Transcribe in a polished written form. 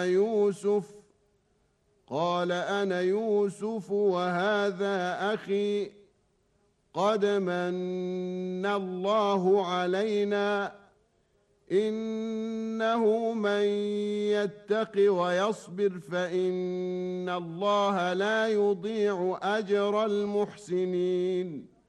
يوسف قال أنا يوسف وهذا أخي قد من الله علينا إنه من يتق ويصبر فإن الله لا يضيع أجر المحسنين